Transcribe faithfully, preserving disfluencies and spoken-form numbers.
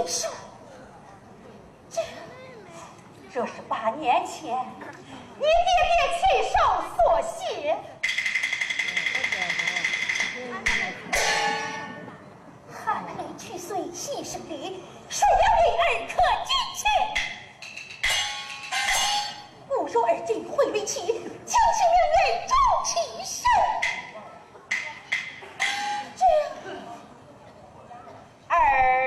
亲手，这这是八年前你爹爹亲手所写。含泪去随牺牲的是两位儿可君妾，勿若而今回为妻，就